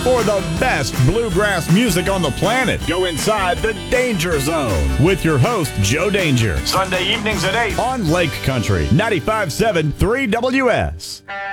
for the best bluegrass music on the planet. Go inside the Danger Zone with your host, Joe Danger. Sunday evenings at 8 on Lake Country, 95.7 3WS.